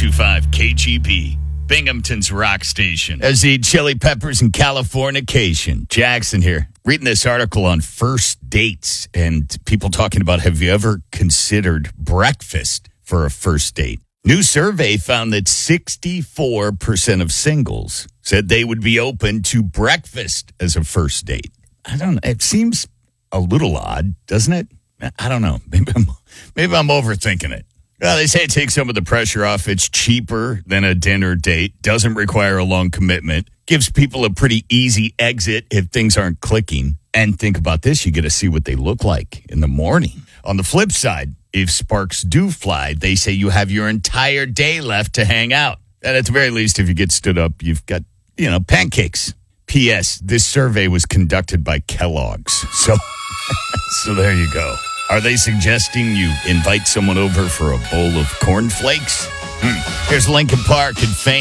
92.5 KGB, Binghamton's rock station. As the Chili Peppers and Californication. Jackson here, reading this article on first dates and people talking about, have you ever considered breakfast for a first date? New survey found that 64% of singles said they would be open to breakfast as a first date. I don't know. It seems a little odd, doesn't it? I don't know. Maybe I'm overthinking it. Well, they say it takes some of the pressure off. It's cheaper than a dinner date, doesn't require a long commitment, gives people a pretty easy exit if things aren't clicking. And think about this, you get to see what they look like in the morning. On the flip side, if sparks do fly, they say you have your entire day left to hang out. And at the very least, if you get stood up, you've got, pancakes. P.S. This survey was conducted by Kellogg's. So there you go. Are they suggesting you invite someone over for a bowl of cornflakes? Here's Linkin Park and Fame.